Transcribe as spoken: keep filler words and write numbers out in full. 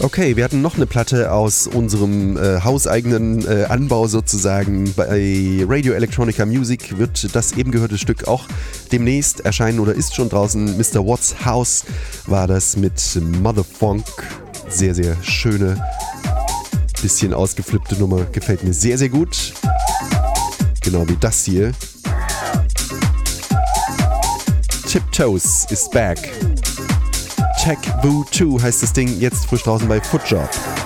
Okay, wir hatten noch eine Platte aus unserem äh, hauseigenen äh, Anbau sozusagen. Bei Radio Electronica Music wird das eben gehörte Stück auch demnächst erscheinen oder ist schon draußen. Mister Watts House war das mit Motherfunk. Sehr, sehr schöne, bisschen ausgeflippte Nummer. Gefällt mir sehr, sehr gut. Genau wie das hier. Tiptoes is back. Tech Boo zwei heißt das Ding, jetzt frisch draußen bei Footjob.